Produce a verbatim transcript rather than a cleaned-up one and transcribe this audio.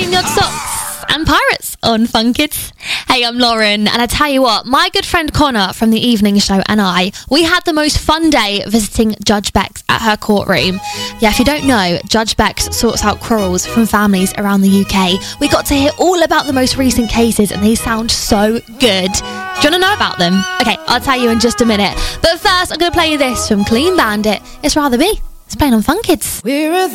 Broken Yard Socks and Pirates on Fun Kids. Hey, I'm Lauren, and I tell you what, my good friend Connor from the evening show and I, we had the most fun day visiting Judge Bex at her courtroom. Yeah, if you don't know, Judge Bex sorts out quarrels from families around the U K. We got to hear all about the most recent cases, and they sound so good. Do you want to know about them? Okay, I'll tell you in just a minute. But first, I'm going to play you this from Clean Bandit. It's Rather Be. It's playing on Fun Kids. We're a